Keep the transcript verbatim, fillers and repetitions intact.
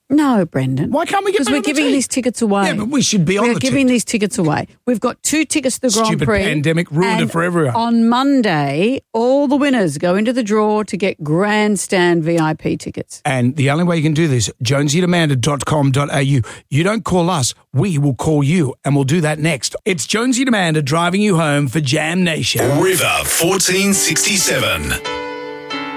No, Brendan. Why can't we get Because back we're on the giving tea? these tickets away. Yeah, but we should be on We're the giving tea. these tickets away. We've got two tickets to the Grand Stupid Prix. pandemic ruined and it for everyone. On Monday, all the winners go into the draw to get grandstand V I P tickets. And the only way you can do this, jonesy and amanda dot com dot a u. You don't call us, we will call you, and we'll do that next. It's Jonesy and Amanda driving you home for Jam Nation. River fourteen sixty-seven.